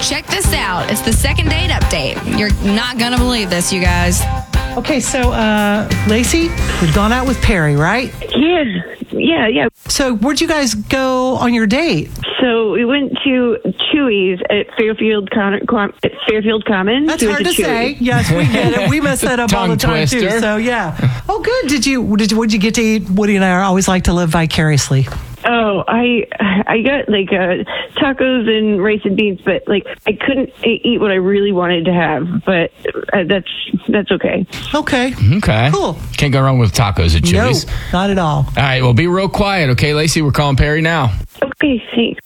Check this out. It's the second date update. You're not going to believe this, you guys. Okay, so, Lacey, we've gone out with Perry, right? Yeah. So where'd you guys go on your date? So we went to Chewy's at Fairfield Commons. That's hard to say. Yes, we get it. We mess that up all the time, too. So, yeah. Oh, good. What'd you get to eat? Woody and I always like to live vicariously. Oh, I got tacos and rice and beans, but I couldn't eat what I really wanted to have. But that's okay. Okay. Cool. Can't go wrong with tacos at Chewy's. No, not at all. All right, well, be real quiet, okay, Lacey? We're calling Perry now. Okay, thanks.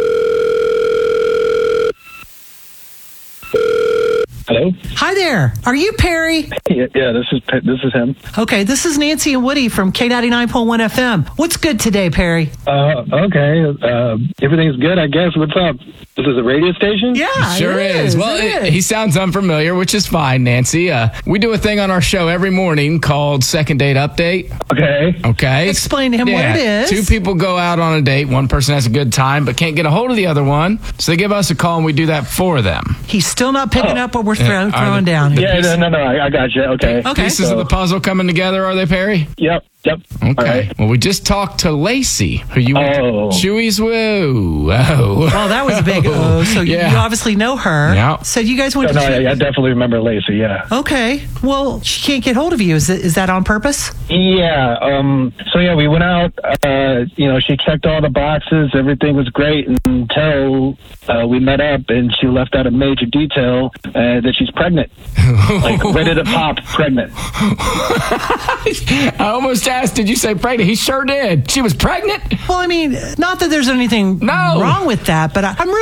Hello? Hi there. Are you Perry? Yeah, this is him. Okay, this is Nancy and Woody from K99.1 FM. What's good today, Perry? Okay. Everything's good, I guess. What's up? This is a radio station? Yeah, Sure is. Well, he sounds unfamiliar, which is fine, Nancy. We do a thing on our show every morning called Second Date Update. Okay. Explain to him what it is. Two people go out on a date. One person has a good time but can't get a hold of the other one. So they give us a call and we do that for them. He's still not picking up what we're throwing down. Yeah, no, I got you. Okay. Pieces of the puzzle coming together, are they, Perry? Yep. Okay. Right. Well, we just talked to Lacey, who you went to Chewy's with. Well, that was a big so you obviously know her. Yeah. So you guys went to I definitely remember Lacey, yeah. Okay. Well, she can't get hold of you. Is that on purpose? Yeah. So, we went out. She checked all the boxes. Everything was great until we met up, and she left out a major detail that she's pregnant. Ready to pop pregnant. I almost asked, did you say pregnant? He sure did. She was pregnant? Well, I mean, not that there's anything wrong with that, but I'm really